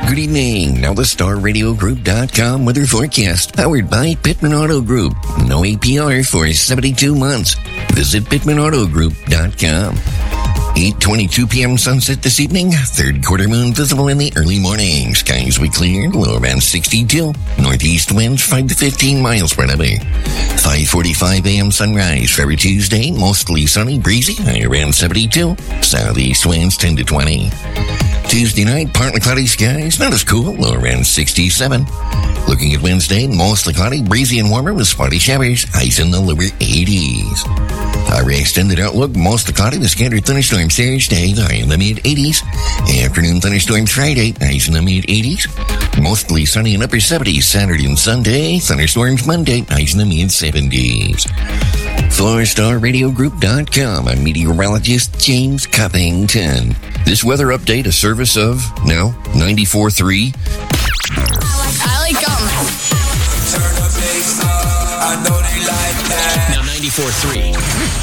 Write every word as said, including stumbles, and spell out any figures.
Good evening. Now the Star Radio Group dot com weather forecast powered by Pittman Auto Group. No A P R for seventy-two months. Visit Pittman Auto Group dot com. eight twenty-two p.m. sunset this evening. Third quarter moon visible in the early morning. Skies will clear. Low around sixty-two. Northeast winds five to fifteen miles per hour. five forty-five a.m. sunrise. February Tuesday. Mostly sunny, breezy. High around seventy-two. Southeast winds ten to twenty. Tuesday night, partly cloudy skies, not as cool, low around sixty-seven. Looking at Wednesday, mostly cloudy, breezy and warmer with spotty showers, highs in the lower eighties. Our extended outlook, mostly cloudy with scattered thunderstorms Thursday, high in the mid-eighties. Afternoon thunderstorms Friday, highs in the mid-eighties. Mostly sunny and upper seventies Saturday and Sunday, thunderstorms Monday, highs in the mid-seventies. For Star Radio Group dot com, I'm meteorologist James Cuppington. This weather update, a service of, now, ninety-four point three. I like them. Turn the bass up, I know they like that. Now ninety-four point three.